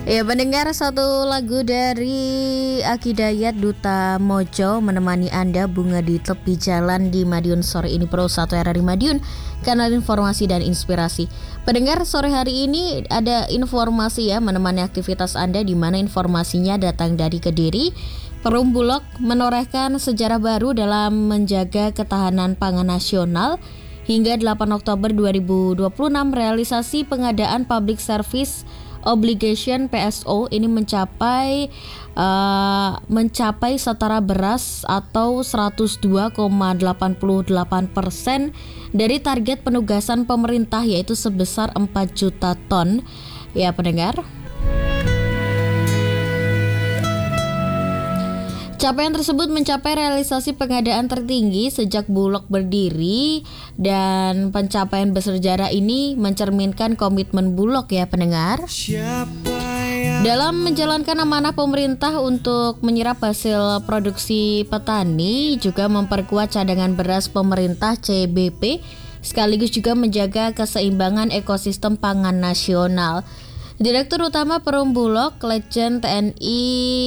Ya, pendengar, satu lagu dari Aki Dayat Duta Mojo menemani Anda bunga di tepi jalan di Madiun sore ini. Pro 1 RRI Madiun, kanal informasi dan inspirasi. Pendengar, sore hari ini ada informasi ya menemani aktivitas Anda, di mana informasinya datang dari Kediri. Perum Bulog menorehkan sejarah baru dalam menjaga ketahanan pangan nasional. Hingga 8 Oktober 2026 realisasi pengadaan Public Service Obligation PSO ini mencapai setara beras atau 102,88% dari target penugasan pemerintah, yaitu sebesar 4 juta ton. Ya pendengar, capaian tersebut mencapai realisasi pengadaan tertinggi sejak Bulog berdiri, dan pencapaian bersejarah ini mencerminkan komitmen Bulog ya pendengar dalam menjalankan amanah pemerintah untuk menyerap hasil produksi petani, juga memperkuat cadangan beras pemerintah CBP, sekaligus juga menjaga keseimbangan ekosistem pangan nasional. Direktur Utama Perum Bulog, Letjen TNI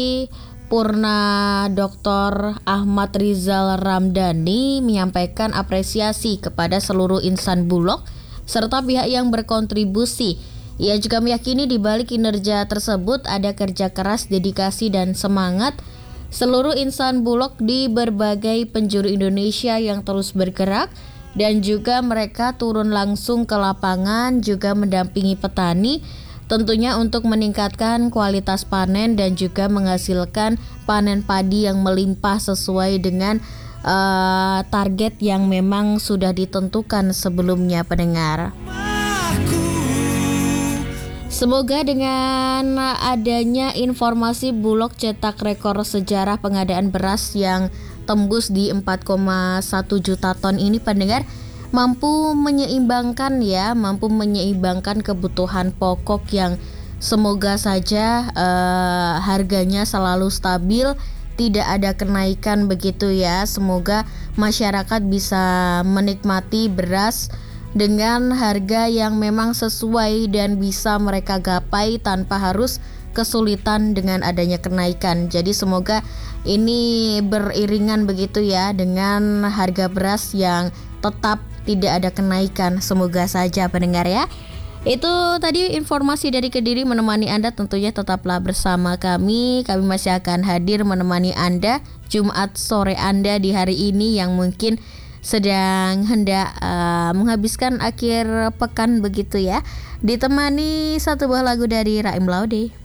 Purna Dr. Ahmad Rizal Ramdhani menyampaikan apresiasi kepada seluruh insan Bulog serta pihak yang berkontribusi. Ia juga meyakini di balik kinerja tersebut ada kerja keras, dedikasi dan semangat seluruh insan Bulog di berbagai penjuru Indonesia yang terus bergerak, dan juga mereka turun langsung ke lapangan juga mendampingi petani, tentunya untuk meningkatkan kualitas panen dan juga menghasilkan panen padi yang melimpah sesuai dengan target yang memang sudah ditentukan sebelumnya pendengar. Semoga dengan adanya informasi Bulog cetak rekor sejarah pengadaan beras yang tembus di 4,1 juta ton ini pendengar, mampu menyeimbangkan kebutuhan pokok yang semoga saja harganya selalu stabil, tidak ada kenaikan begitu ya. Semoga masyarakat bisa menikmati beras dengan harga yang memang sesuai dan bisa mereka gapai tanpa harus kesulitan dengan adanya kenaikan. Jadi semoga ini beriringan begitu ya dengan harga beras yang tetap tidak ada kenaikan, semoga saja pendengar ya. Itu tadi informasi dari Kediri menemani Anda, tentunya tetaplah bersama kami. Kami masih akan hadir menemani Anda Jumat sore Anda di hari ini yang mungkin sedang hendak menghabiskan akhir pekan begitu ya. Ditemani satu buah lagu dari Raim Laude.